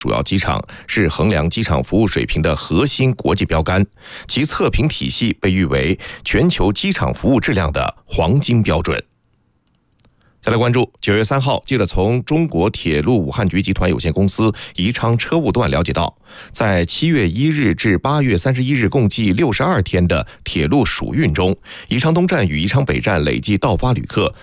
主要机场，是衡量机场服务水平的核心国际标杆，其测评体系被誉为全球机场服务质量的黄金标准。再来关注9月3号，记者从中国铁路武汉局集团有限公司宜昌车务段了解到，在7月1日至8月31日共计62天的铁路暑运中，宜昌东站与宜昌北站累计到发旅客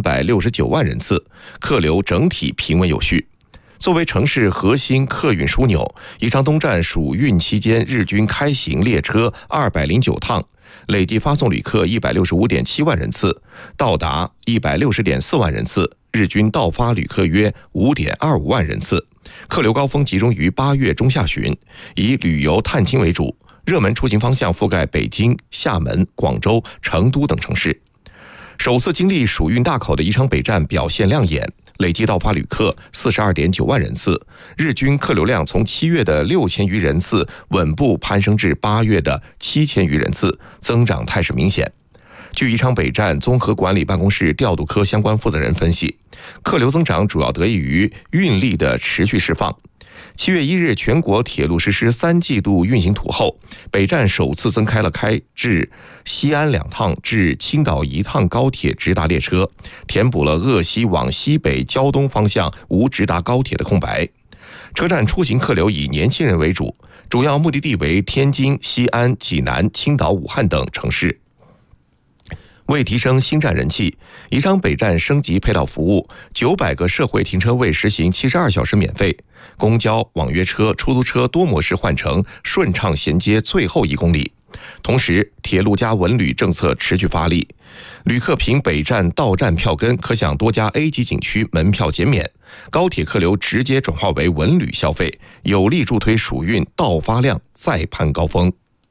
369万人次，客流整体平稳有序。作为城市核心客运枢纽，宜昌东站暑运期间日均开行列车209趟，累计发送旅客165.7万人次，到达160.4万人次，日均到发旅客约5.25万人次。客流高峰集中于8月中下旬，以旅游探亲为主，热门出行方向覆盖北京、厦门、广州、成都等城市。首次经历暑运大考的宜昌北站表现亮眼，累计到发旅客42.9万人次，日均客流量从7月的6000余人次稳步攀升至8月的7000余人次，增长态势明显。据宜昌北站综合管理办公室调度科相关负责人分析，客流增长主要得益于运力的持续释放。7月1日，全国铁路实施3季度运行图后，北站首次增开了开至西安2趟至青岛1趟高铁直达列车，填补了鄂西往西北胶东方向无直达高铁的空白。车站出行客流以年轻人为主，主要目的地为天津、西安、济南、青岛、武汉等城市。为提升新站人气，宜昌北站升级配套服务，900个社会停车位实行72小时免费，公交、网约车、出租车多模式换乘，顺畅衔接最后1公里。同时，铁路加文旅政策持续发力，旅客凭北站到站票根可享多家 A 级景区门票减免，高铁客流直接转化为文旅消费，有力助推暑运到发量再攀高峰。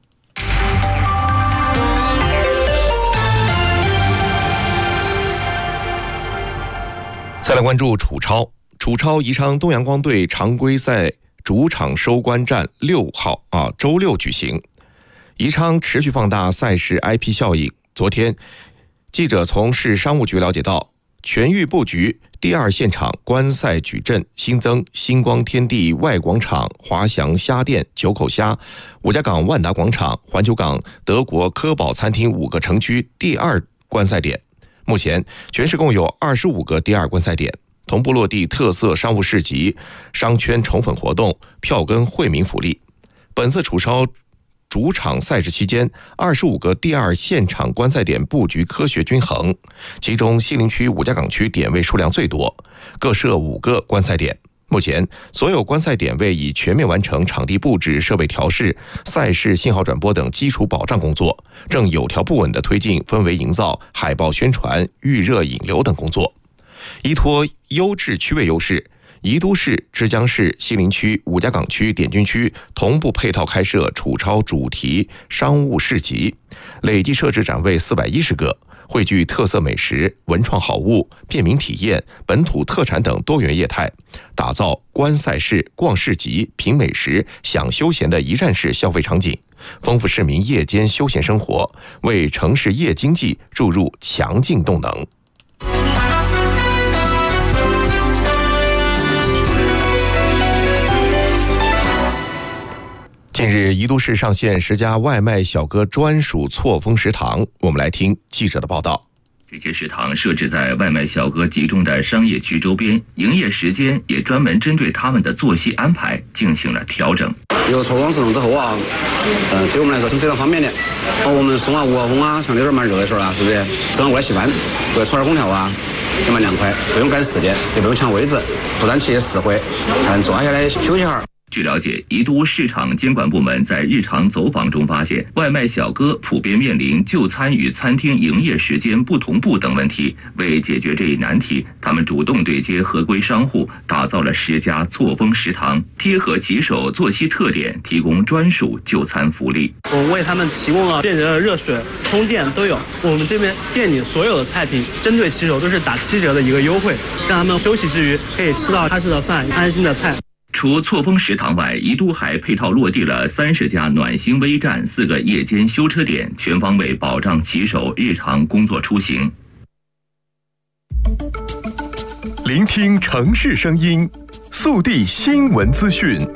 再来关注楚超宜昌东阳光队常规赛主场收官战6号周六举行。宜昌持续放大赛事 IP 效应。昨天，记者从市商务局了解到，全域布局第2现场观赛矩阵新增星光天地外广场、华翔虾店、九口虾、五家港万达广场、环球港德国科宝餐厅5个城区第2观赛点。目前全市共有25个第2观赛点，同步落地特色商务市集、商圈宠粉活动、票根惠民福利。本次楚超主场赛事期间，25个第2现场观赛点布局科学均衡，其中西陵区、五家港区点位数量最多，各设5个观赛点。目前，所有观赛点位已全面完成场地布置、设备调试、赛事信号转播等基础保障工作，正有条不紊地推进氛围营造、海报宣传、预热引流等工作。依托优质区位优势，宜都市、枝江市、西陵区、五家港区、点军区同步配套开设楚超主题商务市集，累计设置展位410个，汇聚特色美食、文创好物、便民体验、本土特产等多元业态，打造观赛事、逛市集、品美食、享休闲的一站式消费场景，丰富市民夜间休闲生活，为城市夜经济注入强劲动能。近日，宜都市上线10家外卖小哥专属错峰食堂，我们来听记者的报道。 这些食堂设置在外卖小哥集中的商业区周边，营业时间也专门针对他们的作息安排进行了调整。 有错峰食堂之后对我们来说是非常方便的。我们送完5号风像那阵蛮热的时候是不是？正常过来洗饭，对，吹点空调也蛮凉快，不用赶时间，也不用抢位置，不但去实惠，还能坐下来休息会儿。 据了解，宜都市场监管部门在日常走访中发现，外卖小哥普遍面临就餐与餐厅营业时间不同步等问题。为解决这一难题，他们主动对接合规商户，打造了10家错峰食堂，贴合骑手作息特点，提供专属就餐福利。 我为他们提供了便捷的热水、充电都有。我们这边店里所有的菜品，针对骑手都是打7折的一个优惠，让他们休息之余可以吃到踏实的饭、安心的菜。 除错峰食堂外，宜都还配套落地了30家暖心微站、4个夜间修车点，全方位保障骑手日常工作出行。 聆听城市声音， 速递新闻资讯。